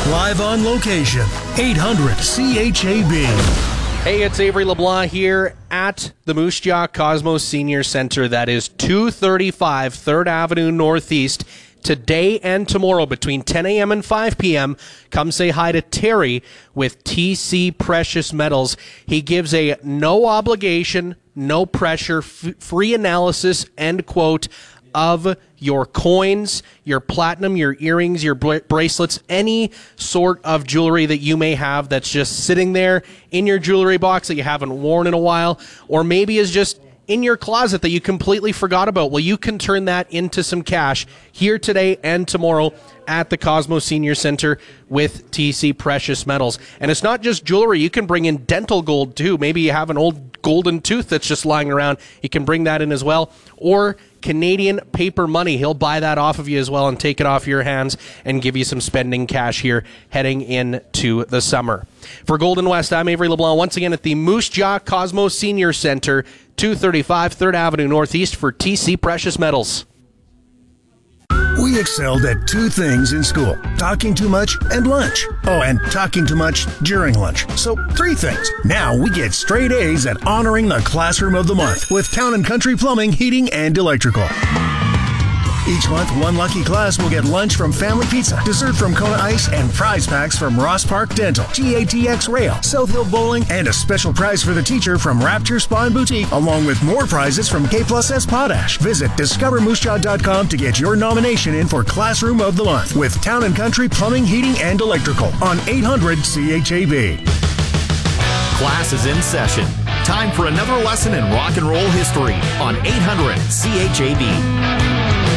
Live on location, 800 CHAB. Hey, it's Avery LeBlanc here at the Moose Jaw Cosmos Senior Center. That is 235 3rd Avenue Northeast. Today and tomorrow between 10 a.m. and 5 p.m., come say hi to Terry with TC Precious Metals. He gives a no obligation, no pressure, free analysis, end quote, of your coins, your platinum, your earrings, your bracelets, any sort of jewelry that you may have that's just sitting there in your jewelry box that you haven't worn in a while, or maybe is just in your closet that you completely forgot about. Well, you can turn that into some cash here today and tomorrow at the Cosmos Senior Center with TC Precious Metals. And it's not just jewelry. You can bring in dental gold too. Maybe you have an old golden tooth that's just lying around. You can bring that in as well. Or Canadian paper money. He'll buy that off of you as well and take it off your hands and give you some spending cash here heading into the summer. For Golden West, I'm Avery LeBlanc once again at the Moose Jaw Cosmos Senior Center, 235 3rd Avenue Northeast for TC Precious Metals. We excelled at two things in school: talking too much and lunch. Oh, and talking too much during lunch. So 3 things. Now we get straight A's at honoring the Classroom of the Month with Town & Country Plumbing, Heating, and Electrical. Each month, one lucky class will get lunch from Family Pizza, dessert from Kona Ice, and prize packs from Ross Park Dental, GATX Rail, South Hill Bowling, and a special prize for the teacher from Rapture Spa and Boutique, along with more prizes from K+S Potash. Visit discovermoosejaw.com to get your nomination in for Classroom of the Month with Town & Country Plumbing, Heating, and Electrical on 800 CHAB. Class is in session. Time for another lesson in rock and roll history on 800 CHAB.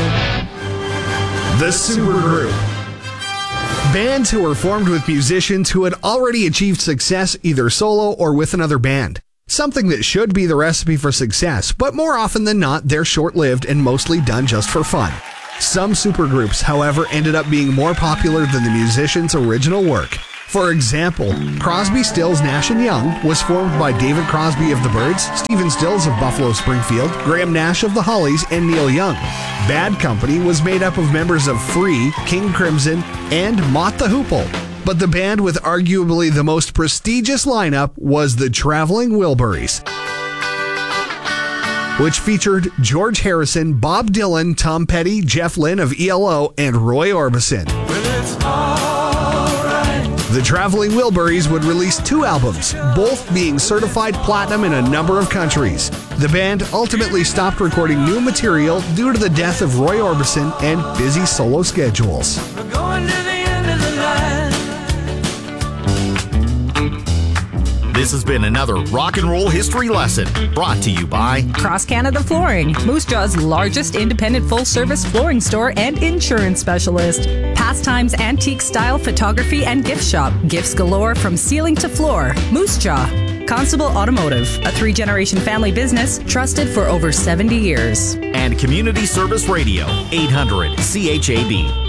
The Supergroup. Bands who were formed with musicians who had already achieved success either solo or with another band. Something that should be the recipe for success, but more often than not, they're short-lived and mostly done just for fun. Some supergroups, however, ended up being more popular than the musicians' original work. For example, Crosby, Stills, Nash & Young was formed by David Crosby of the Byrds, Stephen Stills of Buffalo Springfield, Graham Nash of the Hollies, and Neil Young. Bad Company was made up of members of Free, King Crimson, and Mott the Hoople. But the band with arguably the most prestigious lineup was the Traveling Wilburys, which featured George Harrison, Bob Dylan, Tom Petty, Jeff Lynne of ELO, and Roy Orbison. The Traveling Wilburys would release 2 albums, both being certified platinum in a number of countries. The band ultimately stopped recording new material due to the death of Roy Orbison and busy solo schedules. We're going to the end of the line. This has been another rock and roll history lesson brought to you by Cross Canada Flooring, Moose Jaw's largest independent full-service flooring store and insurance specialist. Pastimes Antique Style Photography and Gift Shop. Gifts galore from ceiling to floor. Moose Jaw. Constable Automotive, a 3-generation family business trusted for over 70 years. and Community Service Radio, 800 CHAB.